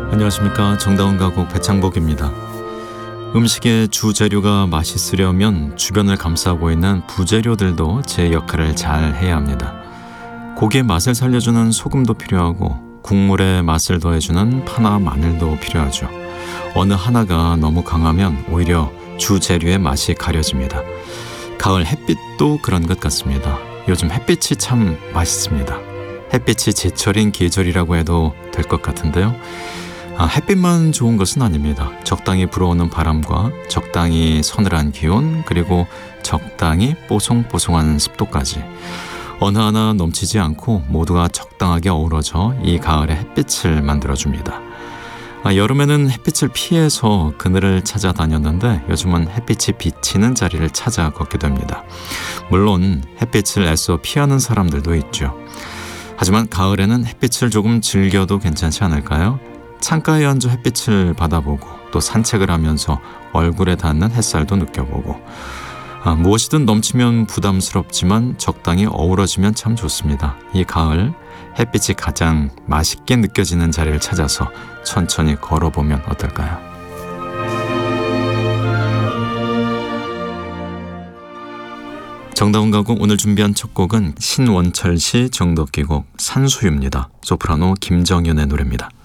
안녕하십니까. 정다운 가곡 배창복입니다. 음식의 주재료가 맛있으려면 주변을 감싸고 있는 부재료들도 제 역할을 잘 해야 합니다. 고기의 맛을 살려주는 소금도 필요하고 국물에 맛을 더해주는 파나 마늘도 필요하죠. 어느 하나가 너무 강하면 오히려 주재료의 맛이 가려집니다. 가을 햇빛도 그런 것 같습니다. 요즘 햇빛이 참 맛있습니다. 햇빛이 제철인 계절이라고 해도 될 것 같은데요. 햇빛만 좋은 것은 아닙니다. 적당히 불어오는 바람과 적당히 서늘한 기온, 그리고 적당히 뽀송뽀송한 습도까지 어느 하나 넘치지 않고 모두가 적당하게 어우러져 이 가을의 햇빛을 만들어줍니다. 여름에는 햇빛을 피해서 그늘을 찾아다녔는데 요즘은 햇빛이 비치는 자리를 찾아 걷게 됩니다. 물론 햇빛을 애써 피하는 사람들도 있죠. 하지만 가을에는 햇빛을 조금 즐겨도 괜찮지 않을까요? 창가에 앉아 햇빛을 받아보고 또 산책을 하면서 얼굴에 닿는 햇살도 느껴보고 무엇이든 넘치면 부담스럽지만 적당히 어우러지면 참 좋습니다. 이 가을 햇빛이 가장 맛있게 느껴지는 자리를 찾아서 천천히 걸어보면 어떨까요? 정다운 가곡 오늘 준비한 첫 곡은 신원철 씨 정덕기 곡 산수유입니다. 소프라노 김정윤의 노래입니다.